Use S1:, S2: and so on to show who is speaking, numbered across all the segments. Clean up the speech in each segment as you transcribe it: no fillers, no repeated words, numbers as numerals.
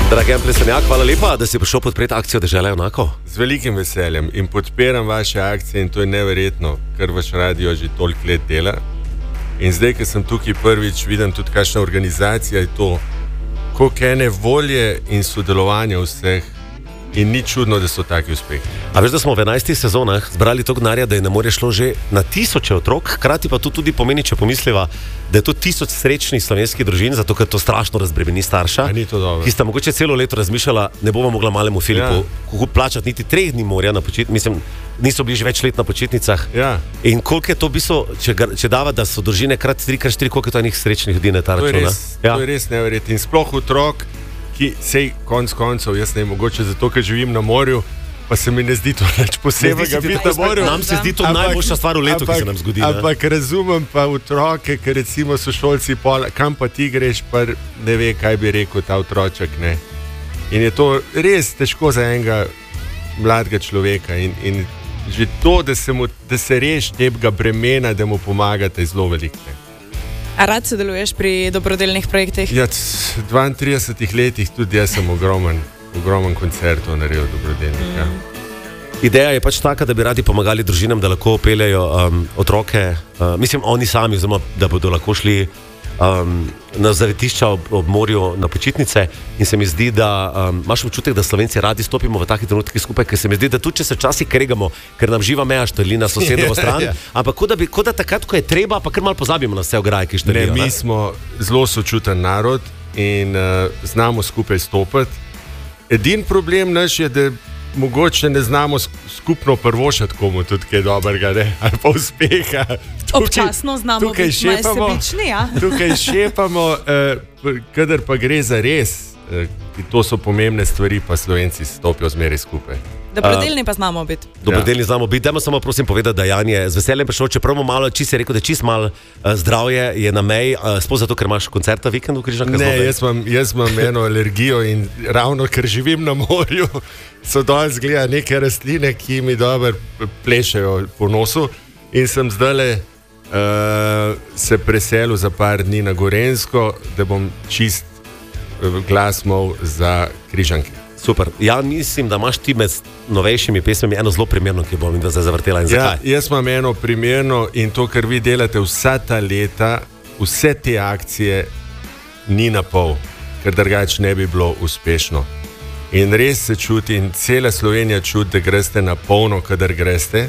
S1: Dragi Plesenjak, hvala lepa, da si prišel podpreti akcijo Dežela enako.
S2: Z velikim veseljem in podpiram vaše akcije in to je neverjetno, ker vaš radio že toliko let dela. In zdaj, ko sem tukaj prvič, vidim tudi kakšna organizacija je to, koliko ene volje in sodelovanja vseh in ni čudno, da so taki uspehi.
S1: A veš, da smo v 11 sezonah zbrali toliko denarja, da je ne more šlo že na tisoče otrok, hkrati pa to tudi pomeni, če pomisliva, da je to 1000 srečnih slovenskih družin, zato ker to strašno razbremeni starša, ki sta mogoče celo leto razmišljala, ne bomo mogla malemu Filipu plačati niti 3 dni morja na počitnicah, mislim, niso bili že več let na počitnicah.
S2: Ja.
S1: In koliko je to v bistvu, če dava, da so družine krat 3, krat 4, koliko je to enih srečnih ljudi na ta račun?
S2: To je res neverjetno. In sploh otrok, ki sej konc koncev, jaz ne mogoče zato, ker živim na morju, pa se mi ne zdi to več posebnega biti na morju.
S1: Nam se zdi to najboljša stvar v letu, ki se nam zgodi.
S2: Ampak razumem pa otroke, ker recimo so šolci, kam pa ti greš, pa ne ve, kaj bi rekel ta otroček. Ne. In je to res težko za enega mladega človeka. In že to, da se reš tega bremena, da mu pomagate, je zelo veliko.
S3: A rad sodeluješ pri dobrodelnih projektih?
S2: Ja, v 32 letih tudi jaz sem ogromen koncertov naredil dobrodelnih. Ja.
S1: Ideja je pač taka, da bi radi pomagali družinam, da lahko peljejo otroke, mislim, oni sami, oziroma, da bodo lahko šli na zavetišča ob morju na počitnice in se mi zdi, da imaš občutek, da Slovenci radi stopimo v takih trenutkih skupaj, ker se mi zdi, da tudi če se včasih kregamo, ker nam živa meja štrli na sosedovo stran, ampak kot da takrat, ko je treba, pa kar malo pozabimo na vse ograje, ki štrlijo.
S2: Mi smo zelo sočuten narod in znamo skupaj stopiti. Edini problem naš je, da mogoče ne znamo skupno prvošati komu tudi kaj dobrega, ne? Ali pa uspeha.
S3: Občasno znamo biti najsebični, ja?
S2: Tukaj šepamo, kadar pa gre za res, to so pomembne stvari, pa Slovenci stopijo zmeraj skupaj.
S3: Dobrodelni pa znamo biti.
S1: Dobrodelni znamo biti. Dajmo samo prosim povedati, da Jan je z veseljem prišel, čeprav mu malo, čisto je rekel, da čisto malo zdravje je na meji, sploh zato, ker imaš koncert ta vikend v Križankah.
S2: Ne, jaz imam eno alergijo in ravno, ker živim na morju, so dol zgleda neke rastline, ki mi dobro plešejo po nosu in sem zdajle se preselil za par dni na Gorenjsko, da bom čist glas imel za Križanke.
S1: Super. Ja, mislim, da imaš ti med novejšimi pesmami eno zelo primerno, ki bom zdaj zavrtela. In zakaj?
S2: Ja, jaz imam eno primerno in to, kar vi delate vsa ta leta, vse te akcije ni na pol, ker drugače ne bi bilo uspešno. In res se čuti in cela Slovenija čuti, da greste na polno, kadar greste.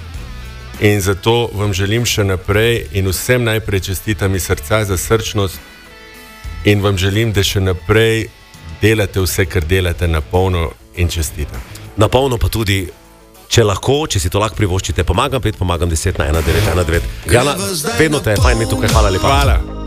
S2: In zato vam želim še naprej in vsem najprej čestitam iz srca za srčnost in vam želim, da še naprej delate vse, kar delate na polno in čestitam.
S1: Na polno pa tudi, če si to lahko privoščite, pomagam 5, pomagam 10 na 1919. Jana, vedno te je fajn imeti tukaj, hvala lepa.
S2: Hvala.